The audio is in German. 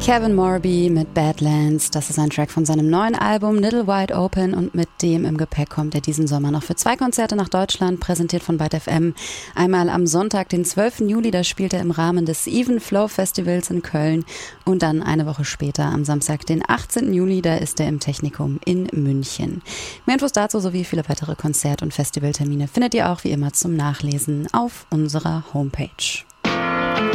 Kevin Morby mit Badlands, das ist ein Track von seinem neuen Album Little Wide Open und mit dem im Gepäck kommt er diesen Sommer noch für 2 Konzerte nach Deutschland, präsentiert von Byte FM. Einmal am Sonntag, den 12. Juli, da spielt er im Rahmen des Even Flow Festivals in Köln und dann eine Woche später am Samstag, den 18. Juli, da ist er im Technikum in München. Mehr Infos dazu sowie viele weitere Konzert- und Festivaltermine findet ihr auch wie immer zum Nachlesen auf unserer Homepage.